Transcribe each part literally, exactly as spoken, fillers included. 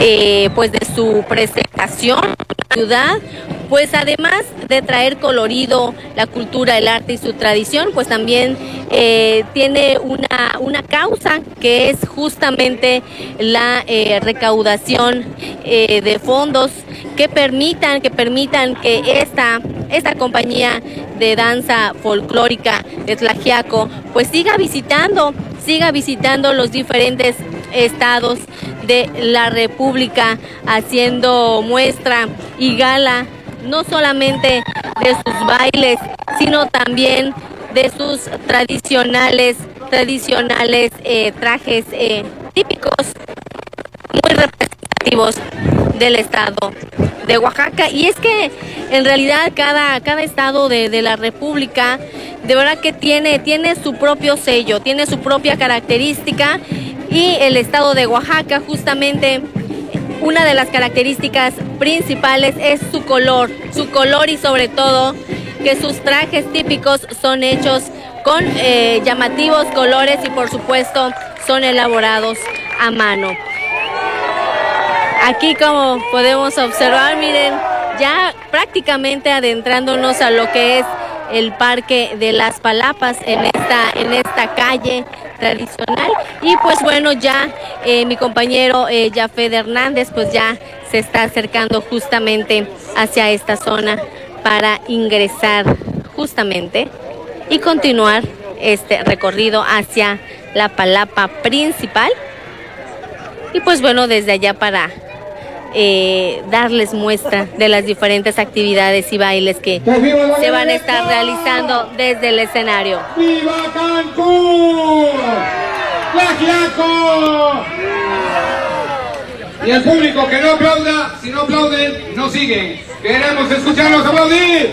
eh, pues de su presentación en la ciudad, pues además de traer colorido, la cultura, el arte y su tradición, pues también eh, tiene una, una causa que es justamente la eh, recaudación eh, de fondos que permitan, que permitan que esta, esta compañía de danza folclórica de Tlaxiaco pues siga visitando, siga visitando los diferentes estados de la República, haciendo muestra y gala no solamente de sus bailes, sino también de sus tradicionales, tradicionales eh, trajes eh, típicos, muy representativos del estado de Oaxaca. Y es que en realidad cada, cada estado de, de la República de verdad que tiene, tiene su propio sello, tiene su propia característica, y el estado de Oaxaca justamente una de las características principales es su color, su color y sobre todo que sus trajes típicos son hechos con eh, llamativos colores y por supuesto son elaborados a mano. Aquí, como podemos observar, miren, ya prácticamente adentrándonos a lo que es el Parque de las Palapas en esta, en esta calle tradicional. Y pues bueno, ya eh, mi compañero eh, Jafet Hernández pues ya se está acercando justamente hacia esta zona para ingresar justamente y continuar este recorrido hacia la palapa principal. Y pues bueno, desde allá para Eh, darles muestra de las diferentes actividades y bailes que se van a estar realizando desde el escenario. ¡Viva Cancún! ¡Tlaxiaco! Y el público que no aplauda, si no aplauden, no siguen. Queremos escucharlos aplaudir.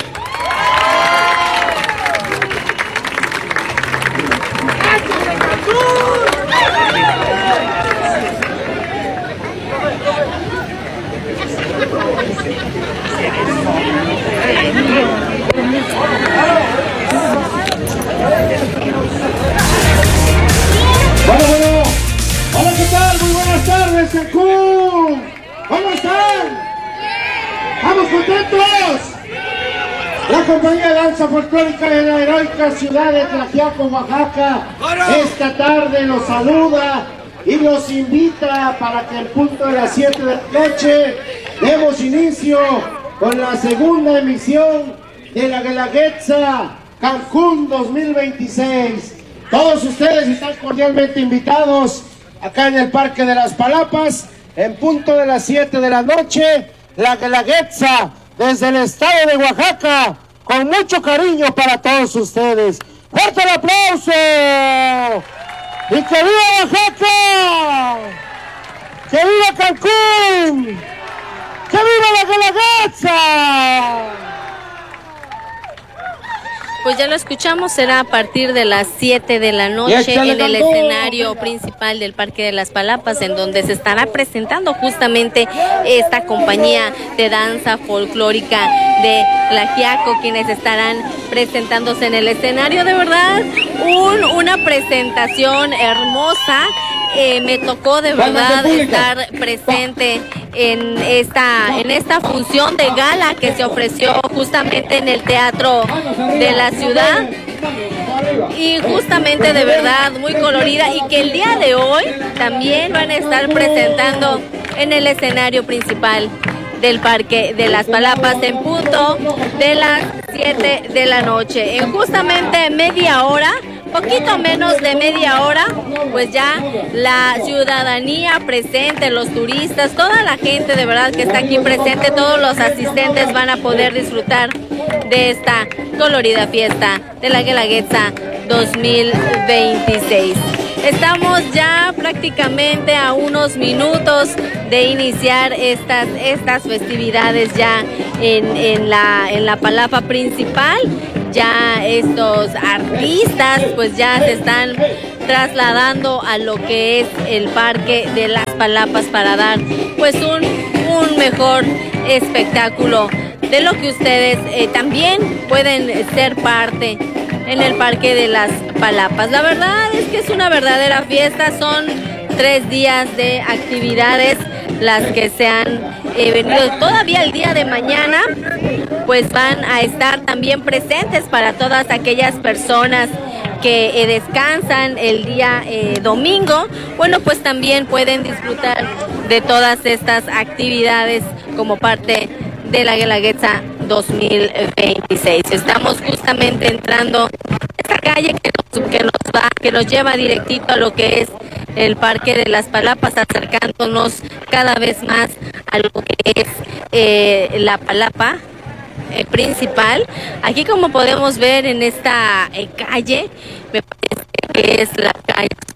Bueno, bueno, hola, ¿qué tal? Muy buenas tardes, Cancún. ¿Cómo están? ¿Estamos contentos? La compañía de danza folclórica de la heroica ciudad de Tlaxiaco, Oaxaca, esta tarde los saluda y los invita para que al punto de las siete de la noche demos inicio con la segunda emisión de la Guelaguetza Cancún dos mil veintiséis. Todos ustedes están cordialmente invitados acá en el Parque de las Palapas, en punto de las siete de la noche, la Guelaguetza desde el estado de Oaxaca, con mucho cariño para todos ustedes. ¡Fuerte el aplauso! ¡Y que viva Oaxaca! ¡Que viva Cancún! ¡Que viva la Guelaguetza! Pues ya lo escuchamos, será a partir de las siete de la noche en el escenario principal del Parque de las Palapas, en donde se estará presentando justamente esta compañía de danza folclórica de Tlaxiaco, quienes estarán presentándose en el escenario. De verdad, un, una presentación hermosa. Eh, me tocó de verdad estar presente en esta en esta función de gala que se ofreció justamente en el Teatro de la Ciudad, y justamente de verdad muy colorida, y que el día de hoy también van a estar presentando en el escenario principal del Parque de las Palapas en punto de las siete de la noche. En justamente media hora, poquito menos de media hora, pues ya la ciudadanía presente, los turistas, toda la gente de verdad que está aquí presente, todos los asistentes van a poder disfrutar de esta colorida fiesta de la Guelaguetza dos mil veintiséis. Estamos ya prácticamente a unos minutos de iniciar estas, estas festividades ya en, en, la, en la palapa principal. Ya estos artistas pues ya se están trasladando a lo que es el Parque de las Palapas para dar pues un, un mejor espectáculo de lo que ustedes eh, también pueden ser parte en el Parque de las Palapas. La verdad es que es una verdadera fiesta, son tres días de actividades las que se han eh, venido. Todavía el día de mañana pues van a estar también presentes para todas aquellas personas que eh, descansan el día eh, domingo. Bueno, pues también pueden disfrutar de todas estas actividades como parte de la Guelaguetza dos mil veintiséis. Estamos justamente entrando a esta calle que nos, que nos va, que nos lleva directito a lo que es el Parque de las Palapas, acercándonos cada vez más a lo que es eh, la palapa eh, principal. Aquí, como podemos ver en esta eh, calle, me parece que es la calle